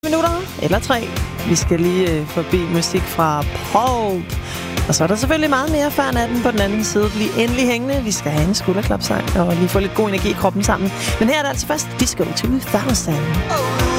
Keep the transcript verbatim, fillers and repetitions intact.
Minutter eller tre. Vi skal lige øh, forbi musik fra Paul. Og så er der selvfølgelig meget mere før natten på den anden side. Bliv endelig hængende. Vi skal have en skulderklapsang og lige få lidt god energi i kroppen sammen. Men her er det altså først Disco to Thousand.